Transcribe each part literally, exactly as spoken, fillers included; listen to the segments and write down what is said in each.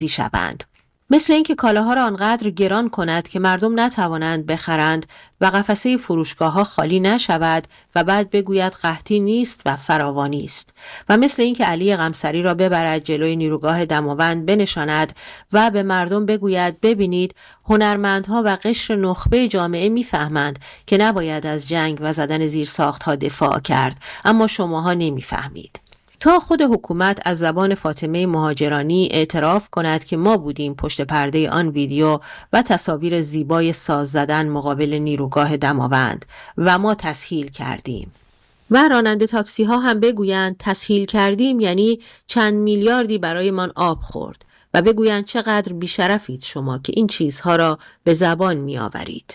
شوند. مثل اینکه کالاها را آنقدر گران کند که مردم نتوانند بخرند و قفسه فروشگاه‌ها خالی نشود و بعد بگوید قحطی نیست و فراوانی است. و مثل اینکه علی قمصری را ببرد جلوی نیروگاه دماوند بنشاند و به مردم بگوید ببینید هنرمندها و قشر نخبه جامعه میفهمند که نباید از جنگ و زدن زیرساخت‌ها دفاع کرد، اما شماها نمیفهمید. تا خود حکومت از زبان فاطمه مهاجرانی اعتراف کند که ما بودیم پشت پرده آن ویدیو و تصاویر زیبای ساز زدن مقابل نیروگاه دماوند و ما تسهیل کردیم. و راننده تاکسی ها هم بگویند تسهیل کردیم یعنی چند میلیاردی برای من آب خورد و بگویند چقدر بیشرفید شما که این چیزها را به زبان می آورید.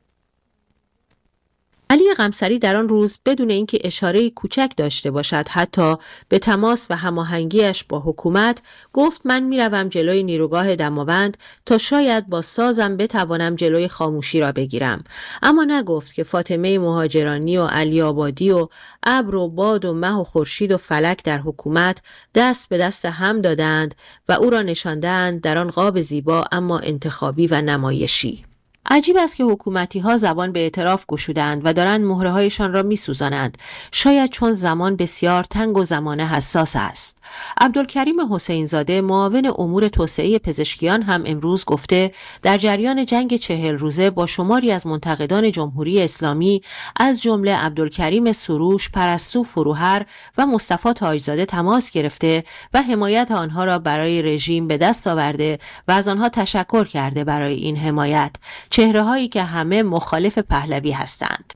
علی قمصری در آن روز بدون اینکه اشاره کوچک داشته باشد حتی به تماس و هماهنگیش با حکومت گفت من میروم جلوی نیروگاه دماوند تا شاید با سازم بتوانم جلوی خاموشی را بگیرم، اما نگفت که فاطمه مهاجرانی و علی آبادی و ابر و باد و مه و خورشید و فلک در حکومت دست به دست هم دادند و او را نشاندند در آن قاب زیبا اما انتخابی و نمایشی. عجیب است که حکومتی ها زبان به اعتراف گشودند و دارند مهره هایشان را می سوزانند، شاید چون زمان بسیار تنگ و زمان حساس است. عبدالکریم حسین زاده معاون امور توسعه پزشکیان هم امروز گفته در جریان جنگ چهل روزه با شماری از منتقدان جمهوری اسلامی از جمله عبدالکریم سروش، پرستو فروهر و مصطفی تاجزاده تماس گرفته و حمایت آنها را برای رژیم به دست آورده و از آنها تشکر کرده برای این حمایت، چهره هایی که همه مخالف پهلوی هستند.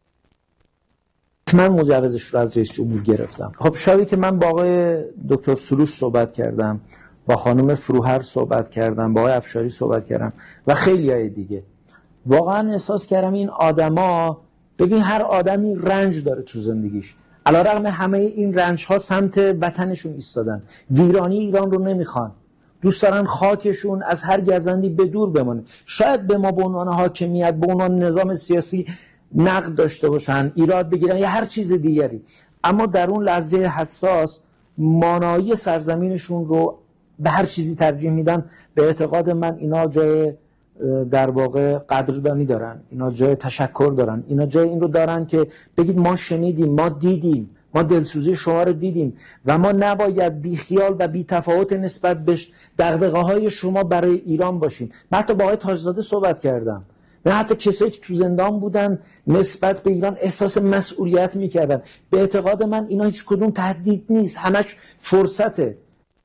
من مجوزش رو از رئیس جمهور گرفتم. خب شبی که من با آقای دکتر سروش صحبت کردم، با خانم فروهر صحبت کردم، با آقای افشاری صحبت کردم و خیلی های دیگه، واقعا احساس کردم این آدما، ببین هر آدمی رنج داره تو زندگیش، علیرغم همه این رنج ها سمت وطنشون ایستادن، ویرانی ایران رو نمیخوان، دوست دارن خاکشون از هر گزندی به دور بمانه. شاید به ما به عنوان حاکمیت، به عنوان نظام سیاسی نقد داشته باشن، ایراد بگیرن یا هر چیز دیگری، اما در اون لحظه حساس مانایی سرزمینشون رو به هر چیزی ترجیح میدن. به اعتقاد من اینا جای در واقع قدردانی دارن، اینا جای تشکر دارن، اینا جای این رو دارن که بگید ما شنیدیم، ما دیدیم، ما دلسوزی شما رو دیدیم و ما نباید بیخیال و بی‌تفاوت نسبت به دغدغه‌های شما برای ایران باشیم. من حتی با آقای تاجزاده صحبت کردم، من حتی کسایی که تو زندان بودن نسبت به ایران احساس مسئولیت میکردن. به اعتقاد من اینا هیچ کدوم تهدید نیست، همش فرصته.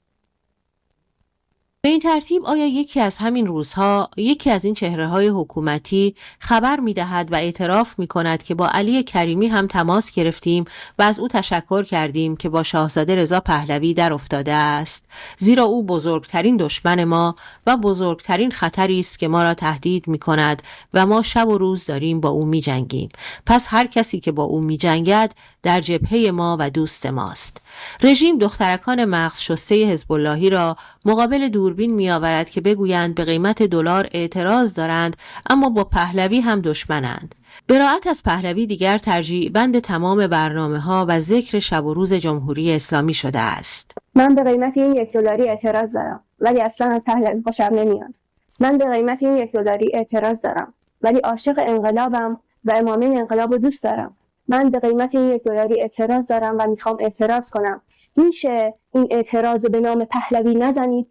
به این ترتیب آیا یکی از همین روزها یکی از این چهره‌های حکومتی خبر می‌دهد و اعتراف می‌کند که با علی کریمی هم تماس گرفتیم و از او تشکر کردیم که با شاهزاده رضا پهلوی در افتاده است، زیرا او بزرگترین دشمن ما و بزرگترین خطری است که ما را تهدید می‌کند و ما شب و روز داریم با او می‌جنگیم. پس هر کسی که با او می‌جنگد در جبهه ما و دوست ماست. رژیم دخترکان مغز شسته حزب اللهی را مقابل دوربین می آورد که بگویند به قیمت دلار اعتراض دارند اما با پهلوی هم دشمنند. براءت از پهلوی دیگر ترجیع بند تمام برنامه ها و ذکر شب و روز جمهوری اسلامی شده است. من به قیمت این یک دلاری اعتراض دارم ولی اصلا از پهلوی خوشم نمیاد. من به قیمت این یک دلاری اعتراض دارم ولی عاشق انقلابم و امامه انقلاب رو دوست دارم. من به قیمت این یک دلاری اعتراض دارم و میخوام اعتراض کنم. میشه این اعتراض به نام پهلوی نزنید؟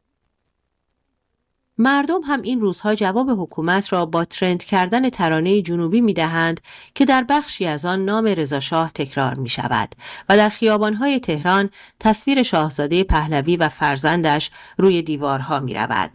مردم هم این روزها جواب حکومت را با ترند کردن ترانه جنوبی میدهند که در بخشی از آن نام رضا شاه تکرار می شود و در خیابانهای تهران تصویر شاهزاده پهلوی و فرزندش روی دیوارها می رود.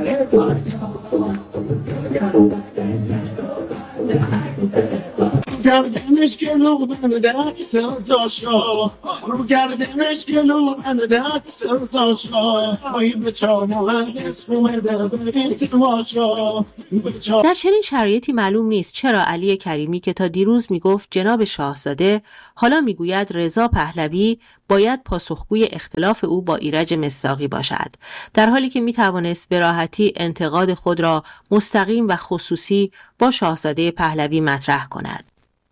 گر گردنش گلو بنده سرتاشا رو گردنش گلو بنده سرتاشا ای بچا مهندس اومده بریم تماشا. در چنین شرایطی معلوم نیست چرا علی کریمی که تا دیروز میگفت جناب شاهزاده حالا میگوید رضا پهلوی باید پاسخگوی اختلاف او با ایرج مصداقی باشد، در حالی که میتوانست به راحتی انتقاد خود را مستقیم و خصوصی با شاهزاده پهلوی مطرح کند.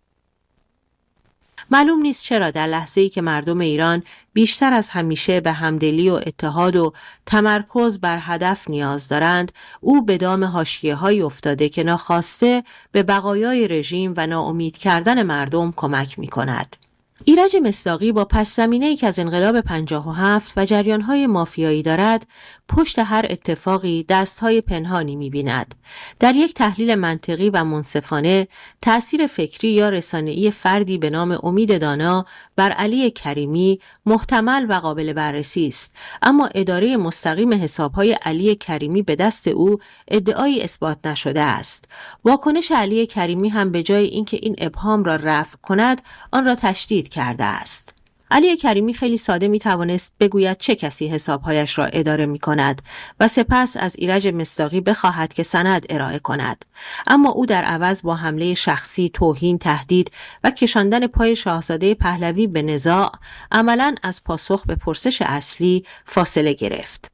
معلوم نیست چرا در لحظه‌ای که مردم ایران بیشتر از همیشه به همدلی و اتحاد و تمرکز بر هدف نیاز دارند، او به دام حاشیه‌هایی افتاده که ناخواسته به بقایای رژیم و ناامید کردن مردم کمک می‌کند. ایرج مصداقی با پس زمینه‌ای که از انقلاب پنجاه و هفت و جریان‌های مافیایی دارد، پشت هر اتفاقی دست‌های پنهانی می‌بیند. در یک تحلیل منطقی و منصفانه، تأثیر فکری یا رسانه‌ای فردی به نام امید دانا بر علی کریمی محتمل و قابل بررسی است، اما اداره مستقیم حساب‌های علی کریمی به دست او ادعای اثبات نشده است. واکنش علی کریمی هم به جای اینکه این ابهام را رفع کند، آن را تشدید کرده است. علی کریمی خیلی ساده می توانست بگوید چه کسی حسابهایش را اداره می کند و سپس از ایرج مصداقی بخواهد که سند ارائه کند. اما او در عوض با حمله شخصی، توهین، تهدید و کشاندن پای شاهزاده پهلوی به نزاع عملاً از پاسخ به پرسش اصلی فاصله گرفت.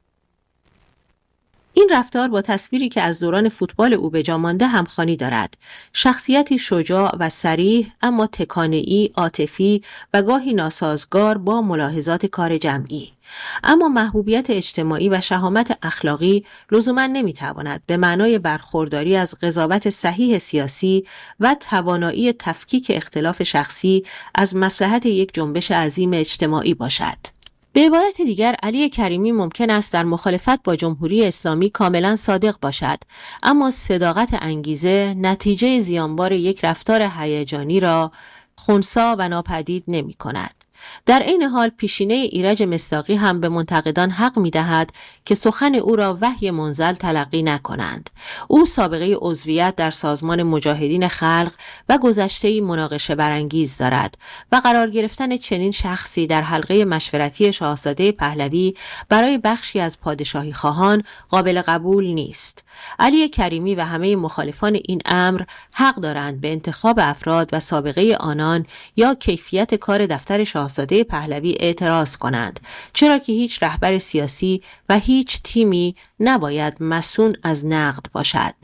این رفتار با تصویری که از دوران فوتبال او به جا مانده همخوانی دارد. شخصیتی شجاع و صریح اما تکانه‌ای، عاطفی و گاهی ناسازگار با ملاحظات کار جمعی. اما محبوبیت اجتماعی و شهامت اخلاقی لزوما نمیتواند به معنای برخورداری از قضاوت صحیح سیاسی و توانایی تفکیک اختلاف شخصی از مصلحت یک جنبش عظیم اجتماعی باشد. به عبارت دیگر، علی کریمی ممکن است در مخالفت با جمهوری اسلامی کاملا صادق باشد، اما صداقت انگیزه نتیجه زیانبار یک رفتار هیجانی را خنثی و ناپدید نمی کند. در این حال پیشینه ایرج مصداقی هم به منتقدان حق می دهد که سخن او را وحی منزل تلقی نکنند. او سابقه عضویت در سازمان مجاهدین خلق و گذشته‌ای مناقشه برانگیز دارد و قرار گرفتن چنین شخصی در حلقه مشورتی شاهزاده پهلوی برای بخشی از پادشاهی خواهان قابل قبول نیست. علی کریمی و همه مخالفان این امر حق دارند به انتخاب افراد و سابقه آنان یا کیفیت کار دفتر شاهزاده پهلوی اعتراض کنند، چرا که هیچ رهبر سیاسی و هیچ تیمی نباید مسئول از نقد باشد.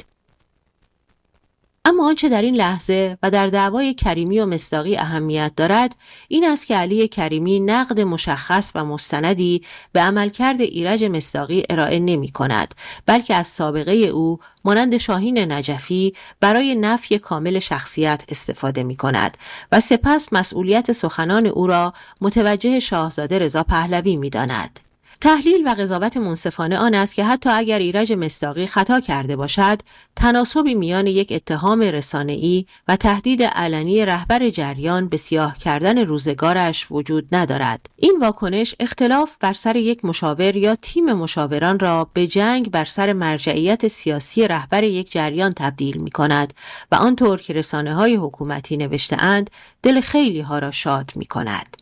اما آنچه در این لحظه و در دعوای کریمی و مصداقی اهمیت دارد این است که علی کریمی نقد مشخص و مستندی به عملکرد ایرج مصداقی ارائه نمی کند، بلکه از سابقه او مانند شاهین نجفی برای نفی کامل شخصیت استفاده می کند و سپس مسئولیت سخنان او را متوجه شاهزاده رضا پهلوی می داند. تحلیل و قضاوت منصفانه آن است که حتی اگر ایرج مصداقی خطا کرده باشد، تناسبی میان یک اتهام رسانه‌ای و تهدید علنی رهبر جریان به سیاه کردن روزگارش وجود ندارد. این واکنش اختلاف بر سر یک مشاور یا تیم مشاوران را به جنگ بر سر مرجعیت سیاسی رهبر یک جریان تبدیل می کند و آنطور که رسانه‌های حکومتی نوشته‌اند دل خیلی ها را شاد می کند.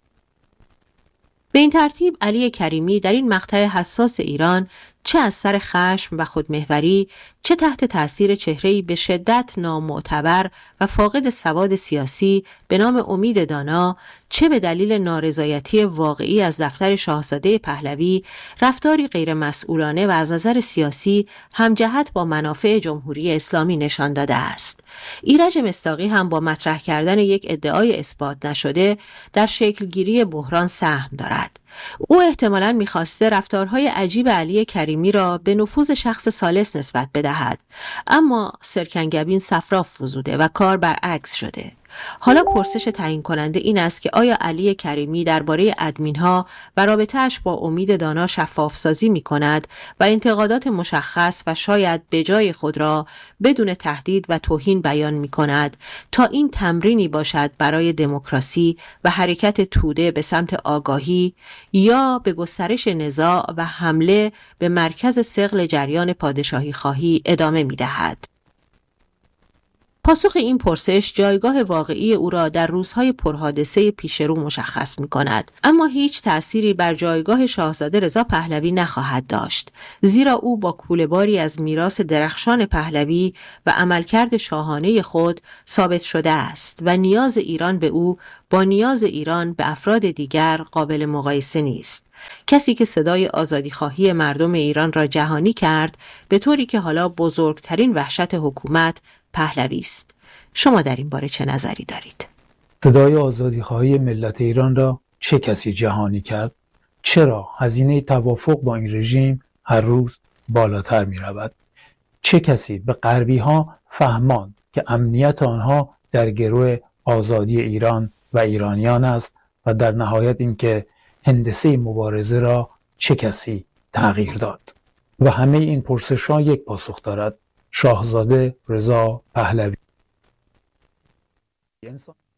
به این ترتیب علی کریمی در این مقطع حساس ایران چه از سر خشم و خودمحوری، چه تحت تأثیر چهره‌ای به شدت نامعتبر و فاقد سواد سیاسی به نام امید دانا، چه به دلیل نارضایتی واقعی از دفتر شاهزاده پهلوی، رفتاری غیر مسئولانه و از نظر سیاسی همجهت با منافع جمهوری اسلامی نشان داده است. ایرج مصداقی هم با مطرح کردن یک ادعای اثبات نشده در شکلگیری بحران سهم دارد. او احتمالاً می‌خواسته رفتارهای عجیب علی کریمی را به نفوذ شخص ثالث نسبت بدهد، اما سرکنگبین صفرا فزوده و کار برعکس شده. حالا پرسش تعیین کننده این است که آیا علی کریمی درباره ادمین‌ها و رابطه‌اش با امید دانا شفاف سازی می‌کند و انتقادات مشخص و شاید به جای خود را بدون تهدید و توهین بیان می‌کند تا این تمرینی باشد برای دموکراسی و حرکت توده به سمت آگاهی، یا به گسترش نزاع و حمله به مرکز ثقل جریان پادشاهی خواهی ادامه می‌دهد؟ پاسخ این پرسش جایگاه واقعی او را در روزهای پرحادثه پیشرو مشخص می کند، اما هیچ تأثیری بر جایگاه شاهزاده رضا پهلوی نخواهد داشت، زیرا او با کوله‌باری از میراث درخشان پهلوی و عملکرد شاهانه خود ثابت شده است و نیاز ایران به او با نیاز ایران به افراد دیگر قابل مقایسه نیست. کسی که صدای آزادیخواهی مردم ایران را جهانی کرد، به طوری که حالا بزرگترین وحشت حکومت پهلوی است. شما در این باره چه نظری دارید؟ صدای آزادیخواهی ملت ایران را چه کسی جهانی کرد؟ چرا هزینه توافق با این رژیم هر روز بالاتر می رود؟ چه کسی به غربی ها فهماند که امنیت آنها در گروه آزادی ایران و ایرانیان است و در نهایت اینکه هندسه مبارزه را چه کسی تغییر داد؟ و همه این پرسش ها یک پاسخ دارد: شاهزاده رضا پهلوی.